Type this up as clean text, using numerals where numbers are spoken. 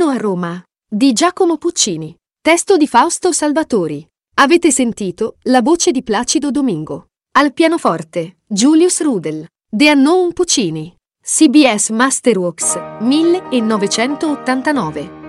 Fino a Roma, di Giacomo Puccini. Testo di Fausto Salvatori. Avete sentito la voce di Placido Domingo. Al pianoforte, Julius Rudel. The Unknown Puccini. CBS Masterworks, 1989.